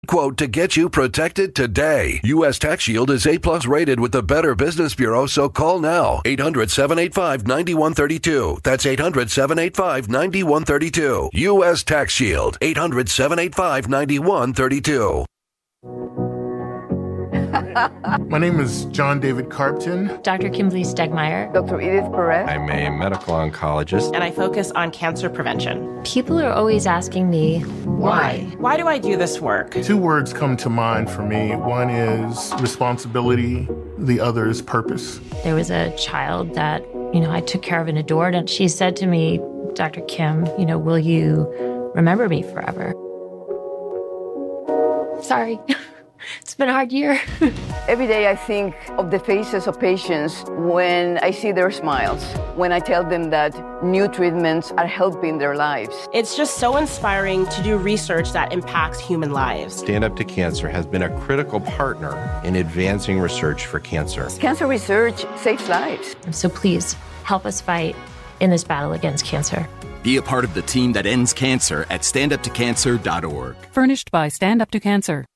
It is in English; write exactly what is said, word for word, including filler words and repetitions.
Quote to get you protected today. U S Tax Shield is A plus rated with the Better Business Bureau, so call now. eight hundred, seven eight five, nine one three two. That's eight hundred, seven eight five, nine one three two. U S Tax Shield. eight hundred, seven eight five, nine one three two. My name is John David Carpton. Doctor Kimberly Stegmeyer. Doctor Edith Perez. I'm a medical oncologist. And I focus on cancer prevention. People are always asking me, why? Why do I do this work? Two words come to mind for me. One is responsibility. The other is purpose. There was a child that, you know, I took care of and adored, and she said to me, Doctor Kim, you know, will you remember me forever? Sorry. It's been a hard year. Every day I think of the faces of patients when I see their smiles, when I tell them that new treatments are helping their lives. It's just so inspiring to do research that impacts human lives. Stand Up to Cancer has been a critical partner in advancing research for cancer. Cancer research saves lives. So please help us fight in this battle against cancer. Be a part of the team that ends cancer at stand up to cancer dot org. Furnished by Stand Up to Cancer.